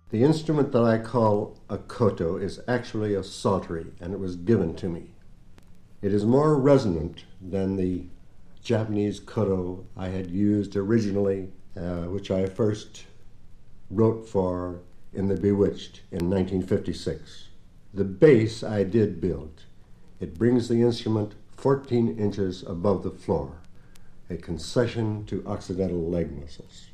The instrument that I call a koto is actually a psaltery, and it was given to me. It is more resonant than the Japanese koto I had used originally, which I first wrote for in The Bewitched in 1956. The bass I did build. It brings the instrument 14 inches above the floor, a concession to Occidental leg muscles.